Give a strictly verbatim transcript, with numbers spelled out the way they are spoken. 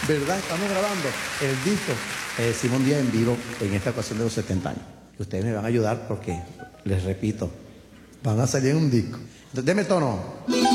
¿Verdad? Estamos grabando el disco eh, Simón Díaz en vivo en esta ocasión de los setenta años. Y ustedes me van a ayudar porque, les repito, van a salir en un disco. Entonces, deme tono.